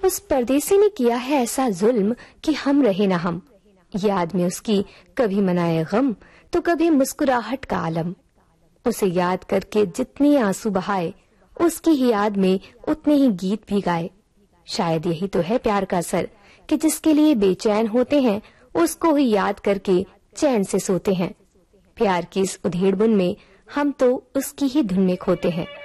उस परदेसी ने किया है ऐसा जुल्म कि हम रहे न हम। याद में उसकी कभी मनाए गम तो कभी मुस्कुराहट का आलम। उसे याद करके जितनी आंसू बहाए, उसकी ही याद में उतने ही गीत भी गाए। शायद यही तो है प्यार का असर कि जिसके लिए बेचैन होते हैं उसको ही याद करके चैन से सोते हैं। प्यार की इस उधेड़ बुन में हम तो उसकी ही धुन में खोते हैं।